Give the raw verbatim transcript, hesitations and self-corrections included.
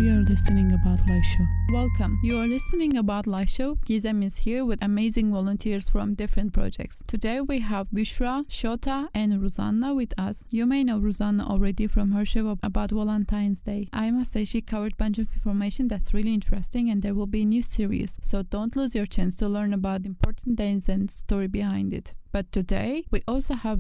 you're listening About Life Show. Welcome. You are listening About Life Show. Gizem is here with amazing volunteers from different projects. Today we have Bushra, Shota, and Ruzanna with us. You may know Ruzanna already from her show about Valentine's Day. I must say she covered a bunch of information that's really interesting, and there will be a new series. So don't lose your chance to learn about important days and story behind it. But today we also have